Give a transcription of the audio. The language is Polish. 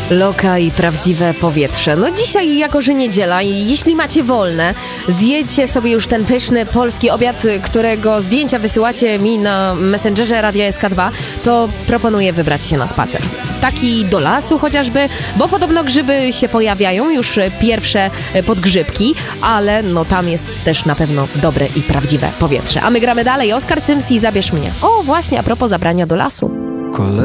Loka i prawdziwe powietrze. No dzisiaj, jako że niedziela i jeśli macie wolne, zjedźcie sobie już ten pyszny polski obiad, którego zdjęcia wysyłacie mi na Messengerze Radia SK2, to proponuję wybrać się na spacer. Taki do lasu chociażby, bo podobno grzyby się pojawiają, już pierwsze podgrzybki, ale no tam jest też na pewno dobre i prawdziwe powietrze. A my gramy dalej. Oskar Cyms i Zabierz mnie. O, właśnie, a propos zabrania do lasu.